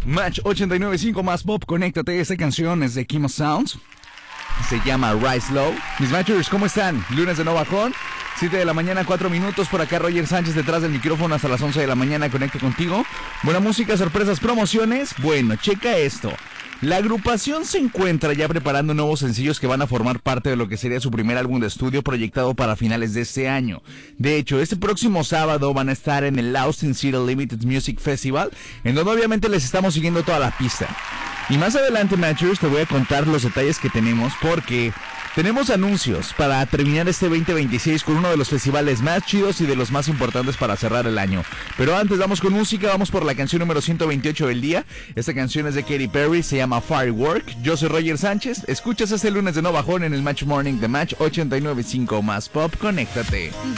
Match 89.5 más pop, conéctate. Esta canción es de Kimo Sounds. Se llama Rise Low. Mis Matchers, ¿cómo están? Lunes de no bajón. 7 de la mañana, 4 minutos. Por acá Roger Sánchez detrás del micrófono hasta las 11 de la mañana. Conecto contigo. Buena música, sorpresas, promociones. Bueno, checa esto. La agrupación se encuentra ya preparando nuevos sencillos que van a formar parte de lo que sería su primer álbum de estudio proyectado para finales de este año. De hecho, este próximo sábado van a estar en el Austin City Limited Music Festival, en donde obviamente les estamos siguiendo toda la pista. Y más adelante, Matchers, te voy a contar los detalles que tenemos porque tenemos anuncios para terminar este 2026 con uno de los festivales más chidos y de los más importantes para cerrar el año. Pero antes vamos con música, vamos por la canción número 128 del día. Esta canción es de Katy Perry, se llama Firework. Yo soy Roger Sánchez, escuchas este lunes de no bajón en el Match Morning de Match 89.5 más pop, conéctate.